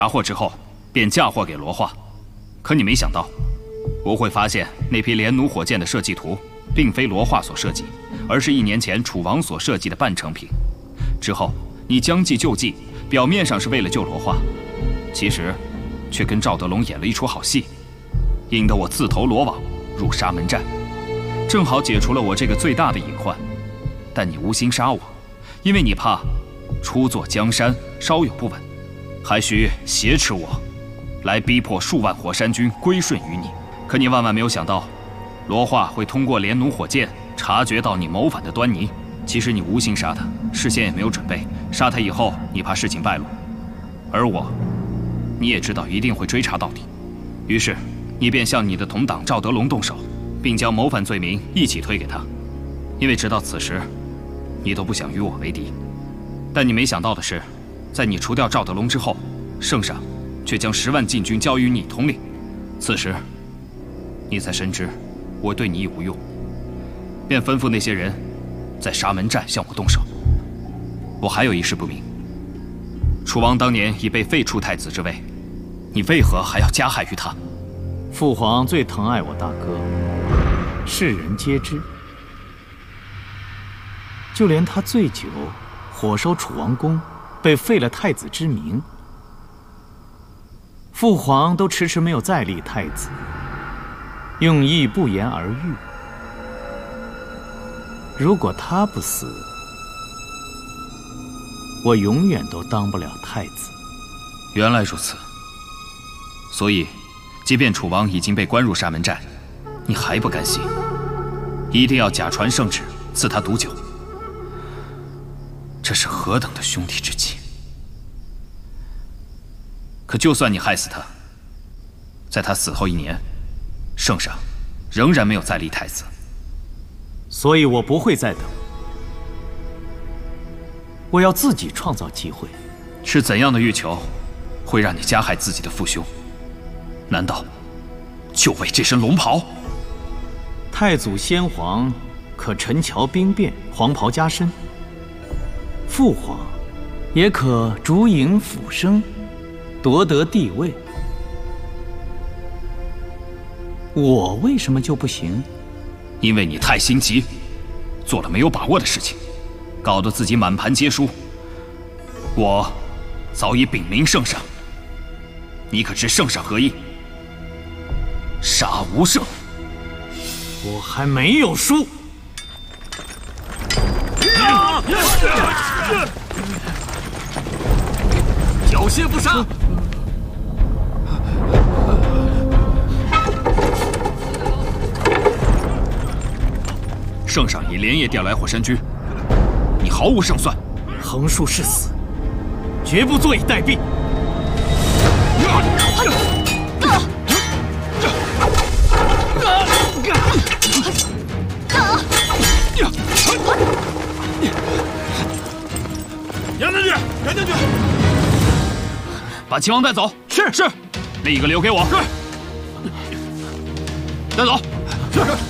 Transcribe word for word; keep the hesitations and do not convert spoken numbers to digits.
查获之后，便嫁祸给罗化。可你没想到，我会发现那批连弩火箭的设计图，并非罗化所设计，而是一年前楚王所设计的半成品。之后你将计就计，表面上是为了救罗化，其实却跟赵德龙演了一出好戏，引得我自投罗网，入沙门寨，正好解除了我这个最大的隐患。但你无心杀我，因为你怕出坐江山稍有不稳，还需挟持我，来逼迫数万火山军归顺于你。可你万万没有想到，罗化会通过连弩火箭察觉到你谋反的端倪。其实你无心杀他，事先也没有准备。杀他以后，你怕事情败露，而我，你也知道一定会追查到底。于是，你便向你的同党赵德龙动手，并将谋反罪名一起推给他。因为直到此时，你都不想与我为敌。但你没想到的是，在你除掉赵德龙之后，圣上却将十万禁军交于你统领。此时，你才深知我对你已无用，便吩咐那些人在沙门寨向我动手。我还有一事不明：楚王当年已被废黜太子之位，你为何还要加害于他？ 父皇最疼爱我大哥，世人皆知。就连他醉酒火烧楚王宫，被废了太子之名，父皇都迟迟没有再立太子，用意不言而喻。如果他不死，我永远都当不了太子。 原来如此，所以，即便楚王已经被关入沙门寨，你还不甘心，一定要假传圣旨，赐他毒酒。这是何等的兄弟之情！可就算你害死他，在他死后一年，圣上仍然没有再立太子。 所以我不会再等，我要自己创造机会。 是怎样的欲求，会让你加害自己的父兄？难道就为这身龙袍？ 太祖先皇可陈桥兵变，黄袍加身；父皇也可烛影斧声，夺得帝位。我为什么就不行？ 因为你太心急，做了没有把握的事情，搞得自己满盘皆输。我早已禀明圣上，你可知圣上何意？杀无赦！ 我还没有输。 缴械不杀！ 圣上已连夜调来火山军，你毫无胜算。 横竖是死，绝不坐以待毙。 杨将军，杨将军， 把秦王带走。是是，另一个留给我。是，带走。是是。